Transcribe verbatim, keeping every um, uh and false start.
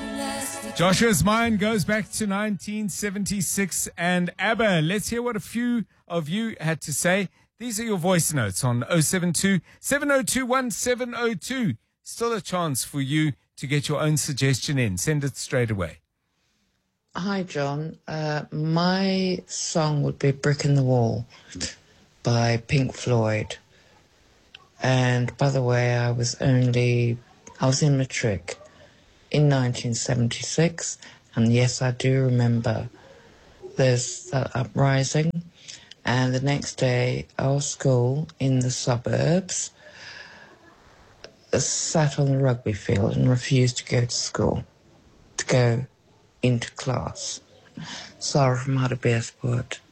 Joshua's mind goes back to nineteen seventy-six and ABBA. Let's hear what a few of you had to say. These are your voice notes on oh seven two, seven oh two, one seven oh two. Still a chance for you to get your own suggestion in. Send it straight away. Hi, John. Uh, my song would be Brick in the Wall by Pink Floyd. And by the way, I was only, I was in matric in nineteen seventy-six. And yes, I do remember there's that uprising. And the next day, our school in the suburbs sat on the rugby field and refused to go to school, to go into class. Sarah from Hartbeespoort.